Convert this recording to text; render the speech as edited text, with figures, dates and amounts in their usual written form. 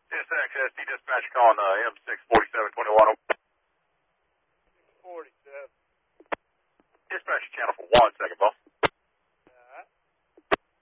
SXSD dispatch calling M64721. 647. Dispatch channel for 1.